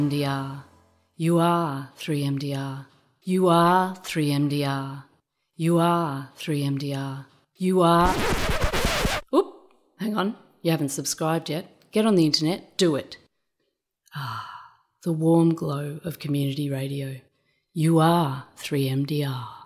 MDR. You are 3MDR. You are 3MDR. You are 3MDR. You are... Oop, hang on. You haven't subscribed yet. Get on the internet, do it. The warm glow of community radio. You are 3MDR.